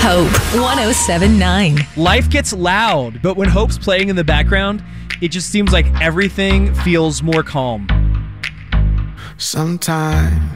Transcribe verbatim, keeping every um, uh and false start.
Hope one oh seven point nine. Life gets loud, but when Hope's playing in the background, it just seems like everything feels more calm. Sometimes